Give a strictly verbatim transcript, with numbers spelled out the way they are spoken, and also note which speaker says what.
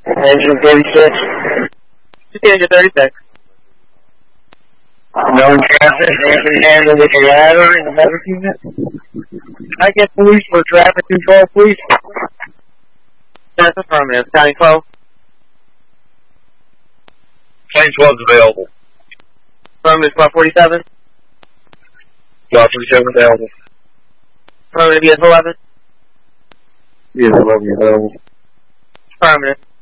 Speaker 1: Engine thirty-six.
Speaker 2: Engine thirty-six.
Speaker 1: No traffic, anything handled with your ladder in the medic unit?
Speaker 2: I get police for traffic control, please. That's affirmative. County twelve.
Speaker 3: County twelve's available.
Speaker 2: Affirmative twelve forty-seven.
Speaker 3: twelve forty-seven available.
Speaker 2: Affirmative, yes, eleven.
Speaker 1: Yes, eleven available.
Speaker 2: Affirmative.